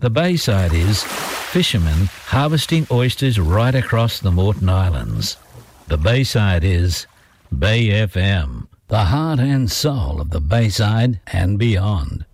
The Bayside is fishermen harvesting oysters right across the Moreton Islands. The Bayside is Bay FM, the heart and soul of the Bayside and beyond.